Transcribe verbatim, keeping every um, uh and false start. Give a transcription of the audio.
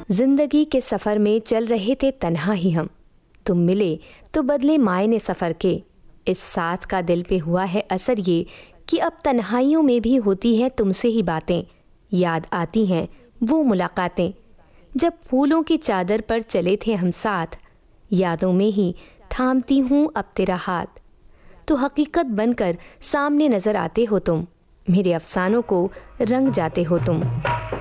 जिंदगी के सफ़र में चल रहे थे तन्हा ही हम, तुम मिले तो बदले मायने सफ़र के। इस साथ का दिल पे हुआ है असर ये कि अब तन्हाइयों में भी होती हैं तुमसे ही बातें। याद आती हैं वो मुलाकातें जब फूलों की चादर पर चले थे हम साथ। यादों में ही थामती हूँ अब तेरा हाथ, तो हकीकत बनकर सामने नज़र आते हो तुम। मेरे अफसानों को रंग जाते हो तुम।